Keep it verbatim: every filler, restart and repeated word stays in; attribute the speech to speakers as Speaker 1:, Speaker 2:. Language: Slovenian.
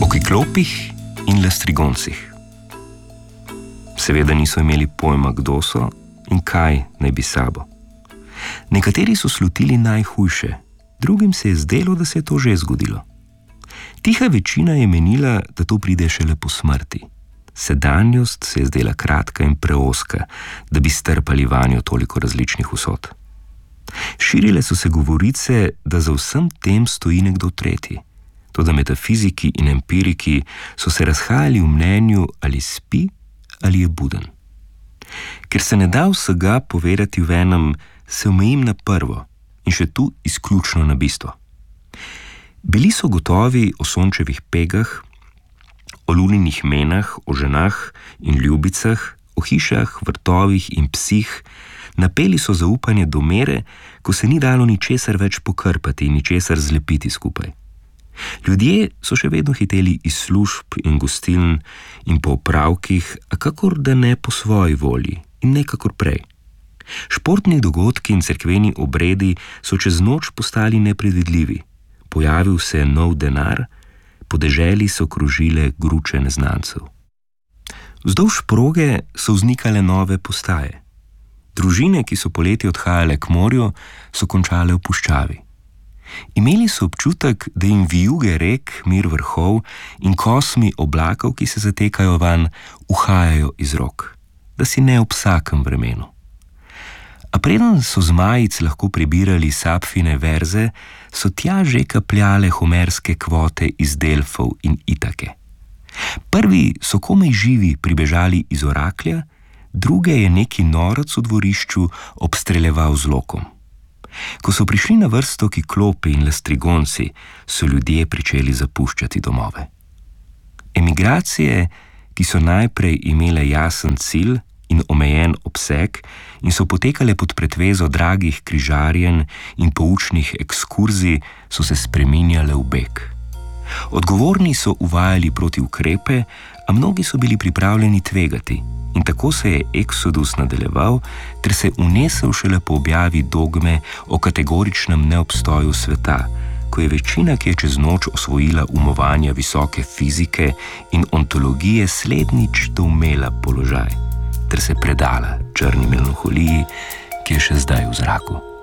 Speaker 1: kiklopih in lastrigoncih. Seveda niso imeli pojma, kdo so in kaj naj bi sabo. Nekateri so slutili najhujše, drugim se je zdelo, da se je to že zgodilo. Tiha večina je menila, da to pride šele po smrti. Sedanjost se je zdela kratka in preoska, da bi strpali vanjo toliko različnih usod. Širile so se govorice, da za vsem tem stoji nekdo tretji. Toda metafiziki in empiriki so se razhajali v mnenju, ali spi ali je buden. Ker se ne da vsega povedati v enem, se omejim na prvo in še tu izključno na bistvo. Bili so gotovi o sončevih pegah, o luninih menah, o ženah in ljubicah, o hišah, vrtovih in psih, napeli so zaupanje do mere, ko se ni dalo ničesar več pokrpati in ničesar zlepiti skupaj. Ljudje so še vedno hiteli iz služb in gostiln in po opravkih, a kakor da ne po svoji volji in ne kakor prej. Športni dogodki in cerkveni obredi so čez noč postali nepredvidljivi. Pojavil se je nov denar, po deželi so krožile gruče neznancev. Vzdolž proge so vznikale nove postaje. Družine, ki so poleti odhajale k morju, so končale v puščavi. Imeli so občutek, da jim vijuge rek, mir vrhov in kosmi oblakov, ki se zatekajo van, uhajajo iz rok, da si ne ob vsakem vremenu. A preden so zmajic lahko prebirali sapfine verze, so tja že kapljale homerske kvote iz Delfov in Itake. Prvi so komaj živi pribežali iz oraklja, druge je neki norec v dvorišču obstreleval z lokom. Ko so prišli na vrsto kiklopi in lastrigonci, so ljudje pričeli zapuščati domove. Emigracije, ki so najprej imele jasen cilj in omejen obseg in so potekale pod pretvezo dragih križarjenj in poučnih ekskurzij, so se spreminjale v beg. Odgovorni so uvajali protiukrepe, a mnogi so bili pripravljeni tvegati in tako se je eksodus nadaljeval ter se unesel šele po objavi dogme o kategoričnem neobstoju sveta, ko je večina, ki je čez noč osvojila umovanja visoke fizike in ontologije, slednjič doumela položaj ter se predala črni melanholiji, ki je še zdaj v zraku.